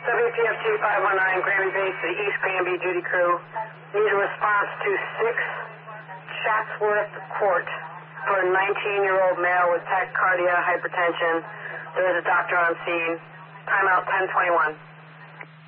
WPFT 519, Granby Base, the East Granby Duty Crew. Need a response to 6 Chatsworth Court for a 19-year-old male with tachycardia, hypertension. There is a doctor on scene. Timeout 1021.